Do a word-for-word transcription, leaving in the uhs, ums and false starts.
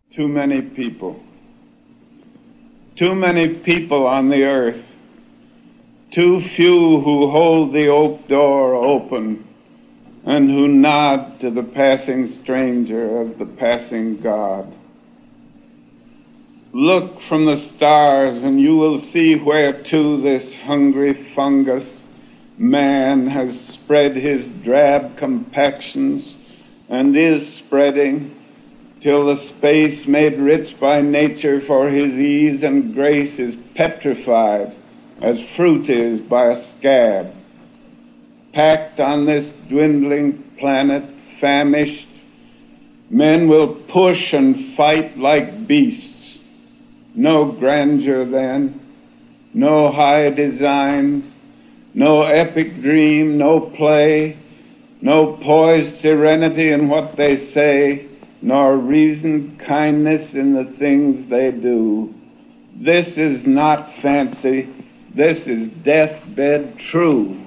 Too many people. Too many people on the earth. Too few who hold the oak door open and who nod to the passing stranger as the passing God. Look from the stars and you will see where to this hungry fungus man has spread his drab compactions and is spreading till the space made rich by nature for his ease and grace is petrified as fruit is by a scab. Packed on this dwindling planet, famished, men will push and fight like beasts. No grandeur then, no high designs, no epic dream, no play, no poised serenity in what they say, nor reasoned kindness in the things they do. This is not fancy, this is deathbed true.